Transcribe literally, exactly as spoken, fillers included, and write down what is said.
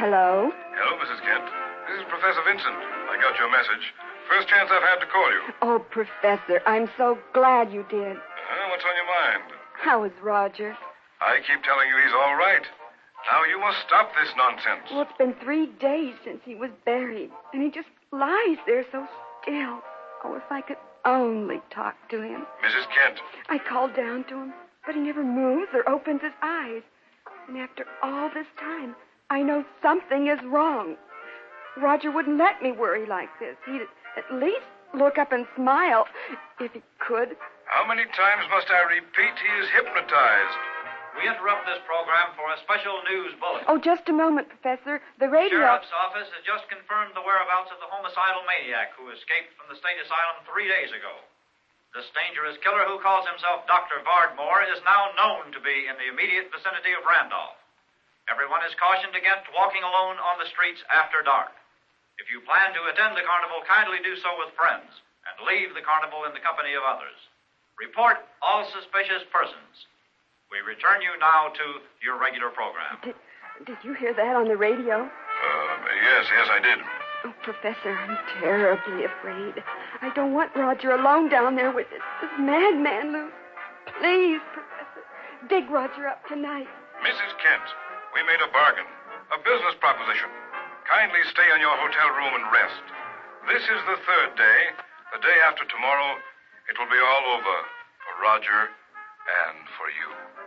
Hello? Hello, Missus Kent. This is Professor Vincent. I got your message. First chance I've had to call you. Oh, Professor, I'm so glad you did. Uh, what's on your mind? How is Roger? I keep telling you he's all right. Now you must stop this nonsense. Well, it's been three days since he was buried, and he just lies there so still. Oh, if I could only talk to him. Missus Kent. I called down to him, but he never moves or opens his eyes. And after all this time, I know something is wrong. Roger wouldn't let me worry like this. He'd at least look up and smile, if he could. How many times must I repeat he is hypnotized? We interrupt this program for a special news bulletin. Oh, just a moment, Professor. The radio... Sheriff's office has just confirmed the whereabouts of the homicidal maniac who escaped from the state asylum three days ago. This dangerous killer who calls himself Doctor Vardmore is now known to be in the immediate vicinity of Randolph. Everyone is cautioned against walking alone on the streets after dark. If you plan to attend the carnival, kindly do so with friends and leave the carnival in the company of others. Report all suspicious persons. We return you now to your regular program. Did, did you hear that on the radio? Uh, yes, yes, I did. Oh, Professor, I'm terribly afraid. I don't want Roger alone down there with this, this madman, Lou. Please, Professor, dig Roger up tonight. Missus Kent, we made a bargain, a business proposition. Kindly stay in your hotel room and rest. This is the third day. The day after tomorrow, it will be all over for Roger and for you.